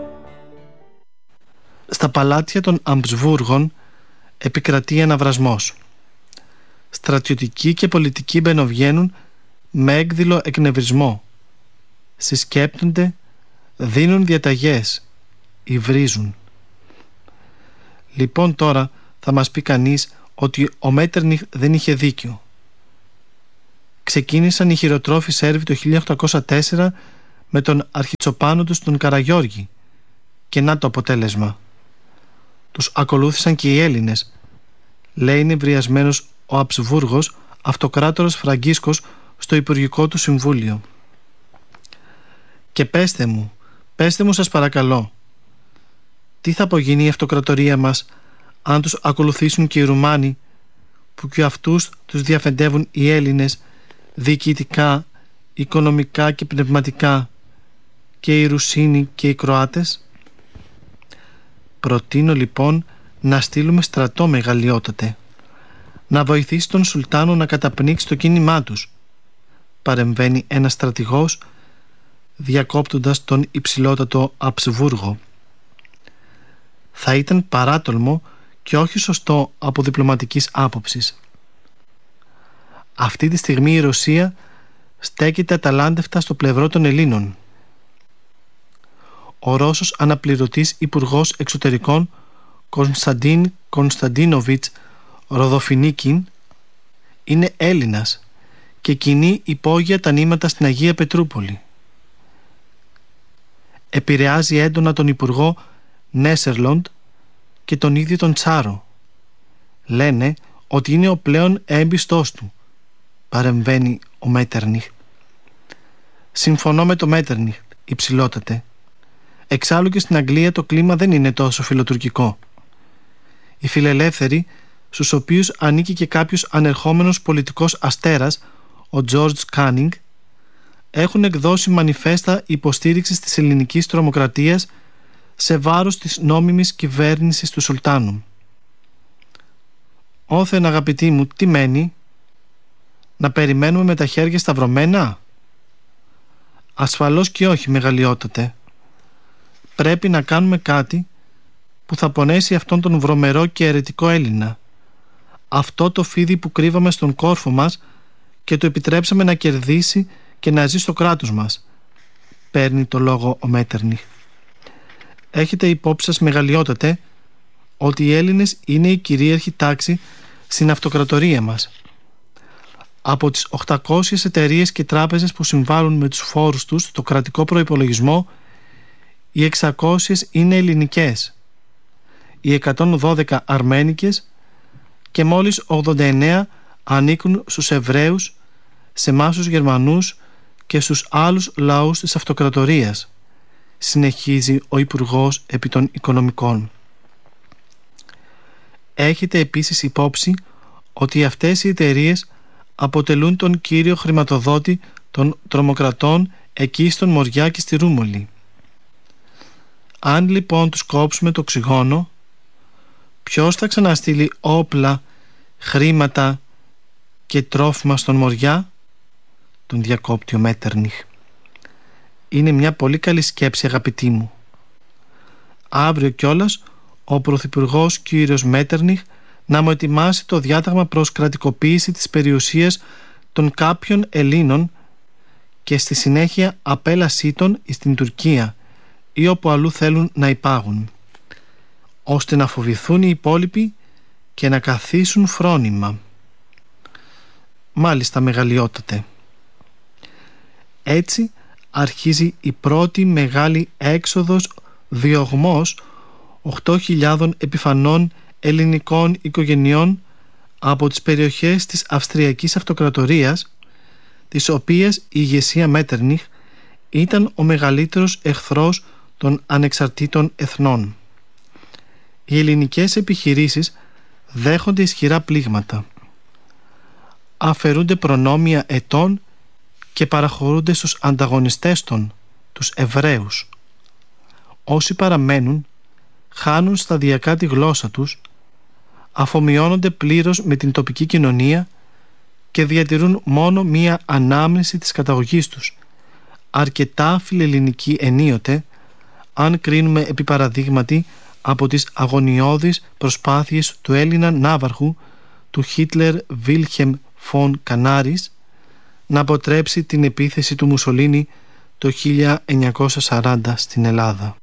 Στα παλάτια των Αμπσβούργων επικρατεί αναβρασμός. Στρατιωτικοί και πολιτικοί μπαινοβγαίνουν με έκδηλο εκνευρισμό. Συσκέπτονται, δίνουν διαταγές, υβρίζουν. Λοιπόν τώρα θα μας πει κανείς ότι ο Μέττερνιχ δεν είχε δίκιο. Ξεκίνησαν οι χειροτρόφοι Σέρβοι το 1804 με τον αρχιτσοπάνο τους τον Καραγιώργη και να το αποτέλεσμα. Τους ακολούθησαν και οι Έλληνες, λέει νευριασμένος ο Αψβούργος, αυτοκράτορας Φραγκίσκος, στο Υπουργικό του Συμβούλιο. Και πέστε μου σας παρακαλώ, τι θα απογίνει η αυτοκρατορία μας αν τους ακολουθήσουν και οι Ρουμάνοι, που και αυτούς τους διαφεντεύουν οι Έλληνες διοικητικά, οικονομικά και πνευματικά, και οι Ρουσίνοι και οι Κροάτες? Προτείνω λοιπόν να στείλουμε στρατό, μεγαλειότατε, να βοηθήσει τον Σουλτάνο να καταπνίξει το κίνημά τους, παρεμβαίνει ένας στρατηγός, διακόπτοντας τον υψηλότατο Αψβούργο. Θα ήταν παράτολμο και όχι σωστό από διπλωματικής άποψης. Αυτή τη στιγμή η Ρωσία στέκεται αταλάντευτα στο πλευρό των Ελλήνων. Ο Ρώσος αναπληρωτής υπουργός εξωτερικών Κωνσταντίν Κωνσταντίνοβιτς Ροδοφινίκιν είναι Έλληνας και κινεί υπόγεια τα νήματα στην Αγία Πετρούπολη. Επηρεάζει έντονα τον υπουργό Νέσερλοντ και τον ίδιο τον Τσάρο. Λένε ότι είναι ο πλέον έμπιστός του, παρεμβαίνει ο Μέττερνιχ. Συμφωνώ με το Μέττερνιχ, υψηλότατε. Εξάλλου και στην Αγγλία το κλίμα δεν είναι τόσο φιλοτουρκικό. Οι φιλελεύθεροι, στους οποίους ανήκει και κάποιος ανερχόμενος πολιτικός αστέρας, ο Τζόρτζ Κάνινγκ, έχουν εκδώσει μανιφέστα υποστήριξης της ελληνικής τρομοκρατίας σε βάρος της νόμιμης κυβέρνησης του Σουλτάνου. Όθεν, αγαπητοί μου, τι μένει? Να περιμένουμε με τα χέρια σταυρωμένα? Ασφαλώς και όχι, μεγαλειότατε. Πρέπει να κάνουμε κάτι που θα πονέσει αυτόν τον βρωμερό και αιρετικό Έλληνα, αυτό το φίδι που κρύβαμε στον κόρφο μας και το επιτρέψαμε να κερδίσει και να ζει στο κράτος μας, παίρνει το λόγο ο Μέττερνιχ. Έχετε υπόψη σας, μεγαλειότατε, ότι οι Έλληνες είναι η κυρίαρχη τάξη στην αυτοκρατορία μας. Από τις 800 εταιρείες και τράπεζες που συμβάλλουν με τους φόρους τους στο κρατικό προϋπολογισμό, οι 600 είναι ελληνικές, οι 112 αρμένικες και μόλις 89 ανήκουν στους Εβραίους, σε εμάς τους Γερμανούς και στους άλλους λαούς της αυτοκρατορίας, συνεχίζει ο Υπουργός επί των Οικονομικών. Έχετε επίσης υπόψη ότι αυτές οι εταιρείες αποτελούν τον κύριο χρηματοδότη των τρομοκρατών εκεί στον Μοριά και στη Ρούμολη. Αν λοιπόν τους κόψουμε το οξυγόνο, ποιος θα ξαναστείλει όπλα, χρήματα και τρόφιμα στον Μοριά? Τον διακόπτει ο Μέττερνιχ. Είναι μια πολύ καλή σκέψη, αγαπητοί μου. Αύριο κιόλας ο Πρωθυπουργός κύριος Μέττερνιχ να μου ετοιμάσει το διάταγμα προς κρατικοποίηση της περιουσίας των κάποιων Ελλήνων και στη συνέχεια απέλασή των στην Τουρκία ή όπου αλλού θέλουν να υπάγουν, ώστε να φοβηθούν οι υπόλοιποι και να καθίσουν φρόνημα. Μάλιστα, μεγαλειότατε. Έτσι αρχίζει η πρώτη μεγάλη έξοδος διωγμός 8.000 επιφανών ελληνικών οικογενειών από τις περιοχές της Αυστριακής Αυτοκρατορίας, της οποίας η ηγεσία Μέττερνιχ ήταν ο μεγαλύτερος εχθρός των ανεξαρτήτων εθνών. Οι ελληνικές επιχειρήσεις δέχονται ισχυρά πλήγματα. Αφαιρούνται προνόμια ετών και παραχωρούνται στους ανταγωνιστές των, τους Εβραίους. Όσοι παραμένουν χάνουν σταδιακά τη γλώσσα τους, αφομοιώνονται πλήρως με την τοπική κοινωνία και διατηρούν μόνο μία ανάμνηση της καταγωγής τους, αρκετά φιλελληνική ενίοτε, αν κρίνουμε επί παραδείγματι από τις αγωνιώδεις προσπάθειες του Έλληνα ναύαρχου, του Χίτλερ Βίλχεμ φον Κανάρης, να αποτρέψει την επίθεση του Μουσολίνη το 1940 στην Ελλάδα.